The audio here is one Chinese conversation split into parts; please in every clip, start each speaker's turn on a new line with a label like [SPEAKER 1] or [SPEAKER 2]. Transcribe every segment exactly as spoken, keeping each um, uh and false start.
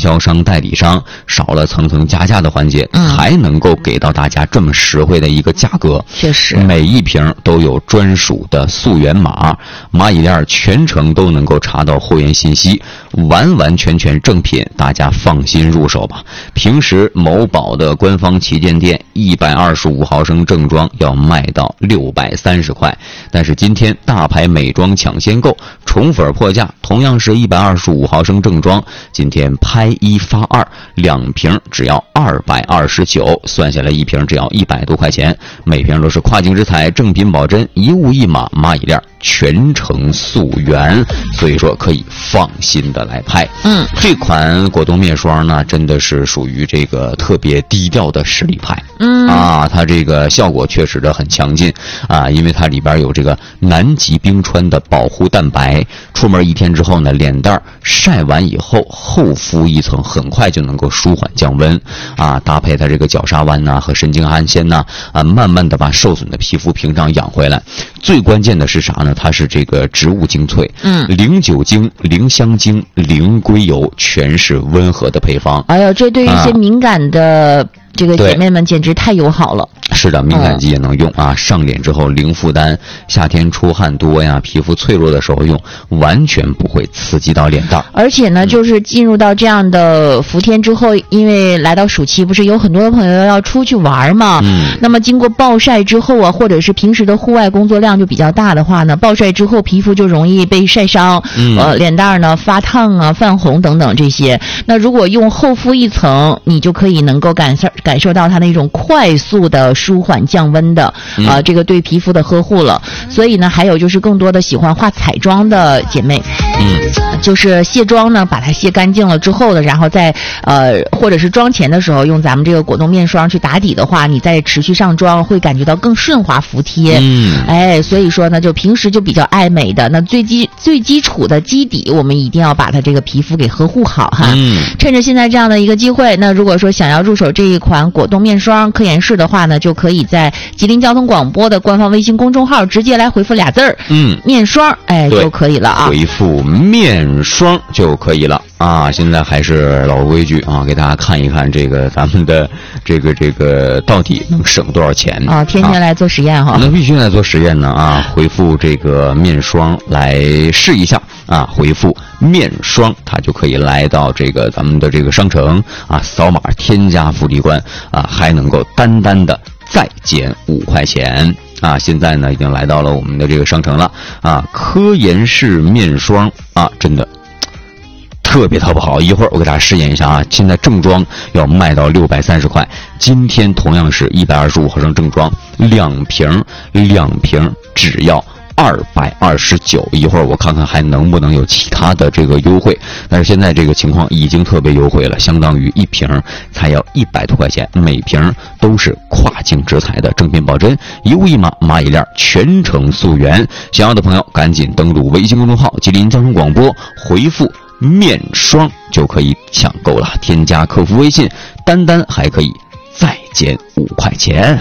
[SPEAKER 1] 销商、代理商，少了层层加价的环节，嗯、还能够给到大家这么实惠的一个价格。
[SPEAKER 2] 确实，
[SPEAKER 1] 每一瓶都有专属的溯源码，蚂蚁链全程都能够查到货源信息，完完全全正品，大家放心入手吧。平时某宝的官方旗舰店一百二十五毫升正装要卖到六百三十块，但是今天大牌美妆抢先购，宠粉破价，同样是一百二十五毫升正装，今天拍一发二，两瓶只要二百二十九，算下来一瓶只要一百多块钱，每瓶都是跨境直采，正品保真，一物一码，蚂蚁链全程溯源，所以说可以放心的来拍。
[SPEAKER 2] 嗯，
[SPEAKER 1] 这款果冻面霜呢，真的是属于这个特别低调的实力派。
[SPEAKER 2] 嗯
[SPEAKER 1] 啊，它这个效果确实的很强劲啊，因为它里边有这个南极冰川的保护蛋白，出门一天之后呢，脸蛋晒完以后厚敷一层，很快就能够舒缓降温啊。搭配它这个角鲨湾呐、啊、和神经氨酰呐啊，慢慢的把受损的皮肤屏障养回来。最关键的是啥呢？它是这个植物精粹，
[SPEAKER 2] 嗯，
[SPEAKER 1] 零酒精、零香精、零硅油，全是温和的配方。
[SPEAKER 2] 哎呦，这对于一些敏感的、啊这个姐妹们简直太友好了。
[SPEAKER 1] 是的，敏感肌也能用啊！上脸之后零负担，夏天出汗多呀，皮肤脆弱的时候用，完全不会刺激到脸蛋。
[SPEAKER 2] 而且呢，就是进入到这样的伏天之后，因为来到暑期，不是有很多的朋友要出去玩嘛？嗯。那么经过暴晒之后啊，或者是平时的户外工作量就比较大的话呢，暴晒之后皮肤就容易被晒伤，嗯、呃，脸蛋呢发烫啊、泛红等等这些。那如果用厚敷一层，你就可以能够感受感受到它那种快速的舒缓降温的啊、嗯呃，这个对皮肤的呵护了。所以呢，还有就是更多的喜欢化彩妆的姐妹，嗯，就是卸妆呢，把它卸干净了之后呢，然后再呃，或者是妆前的时候用咱们这个果冻面霜去打底的话，你再持续上妆会感觉到更顺滑服帖。嗯，哎，所以说呢，就平时就比较爱美的，那最基最基础的基底，我们一定要把它这个皮肤给呵护好哈。嗯，趁着现在这样的一个机会，那如果说想要入手这一款果冻面霜科颜氏的话呢，就可以在吉林交通广播的官方微信公众号直接来回复俩字儿，嗯，面霜，哎，就可以了啊。
[SPEAKER 1] 回复面霜就可以了啊。现在还是老规矩啊，给大家看一看这个咱们的这个这个到底能省多少钱
[SPEAKER 2] 啊？天天来做实验哈、啊，
[SPEAKER 1] 那必须来做实验呢啊！回复这个面霜来试一下啊，回复面霜，它就可以来到这个咱们的这个商城啊，扫码添加福利关啊，还能够单单的再减五块钱啊！现在呢已经来到了我们的这个商城了啊，科颜氏面霜啊，真的特别特别好，一会儿我给大家试验一下啊！现在正装要卖到六百三十块，今天同样是一百二十五毫升正装，两瓶两瓶只要二百二十九，一会儿我看看还能不能有其他的这个优惠，但是现在这个情况已经特别优惠了，相当于一瓶才要一百多块钱，每瓶都是跨境直采的正品保真，一物一码，蚂蚁链全程溯源。想要的朋友赶紧登录微信公众号吉林交通广播，回复面霜就可以抢购了，添加客服微信，单单还可以再减五块钱。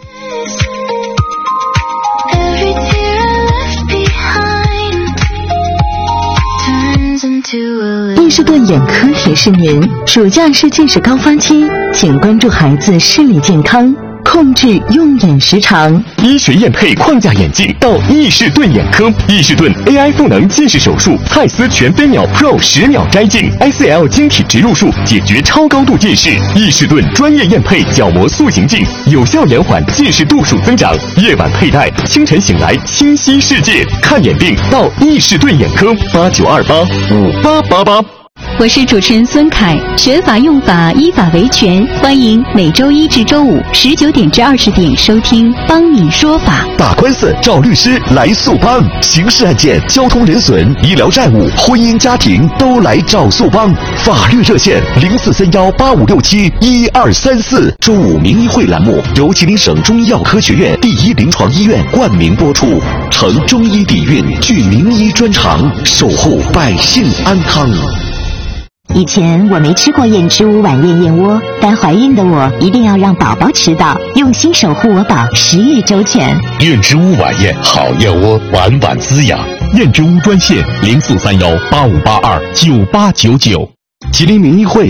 [SPEAKER 3] 伊士顿眼科提示您，暑假是近视高发期，请关注孩子视力健康，控制用眼时长。
[SPEAKER 4] 医学验配框架眼镜到伊士顿眼科，伊士顿 A I 赋能近视手术，蔡司全飞秒 Pro 十秒摘镜 ，I C L 晶体植入术解决超高度近视。伊士顿专业验配角膜塑形镜，有效延缓近视度数增长。夜晚佩戴，清晨醒来清晰世界。看眼病到伊士顿眼科，八九二八五八八八。
[SPEAKER 5] 我是主持人孙凯，学法用法，依法维权，欢迎每周一至周五十九点至二十点收听《帮你说法》。
[SPEAKER 6] 打官司找律师来速帮，刑事案件、交通人损、医疗债务、婚姻家庭都来找速帮。法律热线零四三幺八五六七一二三四。中午名医会栏目由吉林省中医药科学院第一临床医院冠名播出，承中医底蕴，具名医专长，守护百姓安康。
[SPEAKER 3] 以前我没吃过燕之屋晚宴燕窝，但怀孕的我一定要让宝宝吃到，用心守护我宝，食欲周全。
[SPEAKER 7] 燕之屋晚宴好燕窝，晚晚滋养。燕之屋专线零四三幺八五八二九八九九。
[SPEAKER 6] 吉林名医会